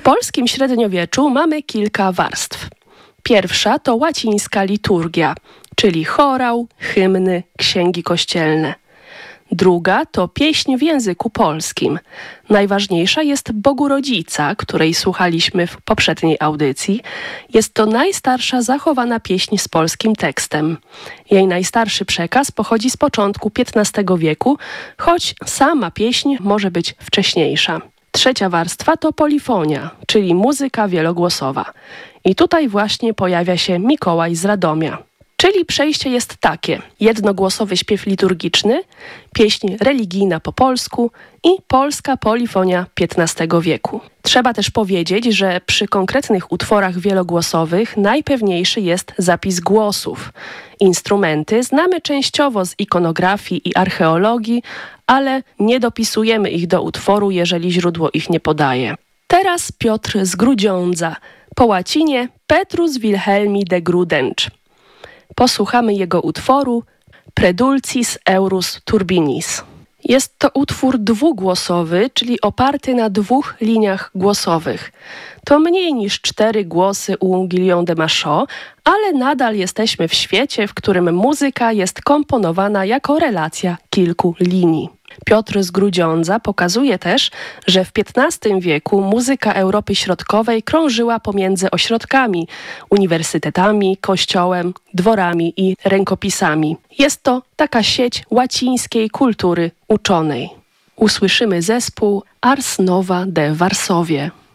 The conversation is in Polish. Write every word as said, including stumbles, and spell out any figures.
polskim średniowieczu mamy kilka warstw. Pierwsza to łacińska liturgia, czyli chorał, hymny, księgi kościelne. Druga to pieśń w języku polskim. Najważniejsza jest Bogurodzica, której słuchaliśmy w poprzedniej audycji. Jest to najstarsza zachowana pieśń z polskim tekstem. Jej najstarszy przekaz pochodzi z początku piętnastego wieku, choć sama pieśń może być wcześniejsza. Trzecia warstwa to polifonia, czyli muzyka wielogłosowa. I tutaj właśnie pojawia się Mikołaj z Radomia. Czyli przejście jest takie: jednogłosowy śpiew liturgiczny, pieśń religijna po polsku i polska polifonia piętnastego wieku. Trzeba też powiedzieć, że przy konkretnych utworach wielogłosowych najpewniejszy jest zapis głosów. Instrumenty znamy częściowo z ikonografii i archeologii, ale nie dopisujemy ich do utworu, jeżeli źródło ich nie podaje. Teraz Piotr z Grudziądza, po łacinie Petrus Wilhelmi de Grudenz. Posłuchamy jego utworu Predulcis Eurus Turbinis. Jest to utwór dwugłosowy, czyli oparty na dwóch liniach głosowych. To mniej niż cztery głosy u Guillaume de Machaut, ale nadal jesteśmy w świecie, w którym muzyka jest komponowana jako relacja kilku linii. Piotr z Grudziądza pokazuje też, że w piętnastym wieku muzyka Europy Środkowej krążyła pomiędzy ośrodkami, uniwersytetami, kościołem, dworami i rękopisami. Jest to taka sieć łacińskiej kultury uczonej. Usłyszymy zespół Ars Nova de Varsovie.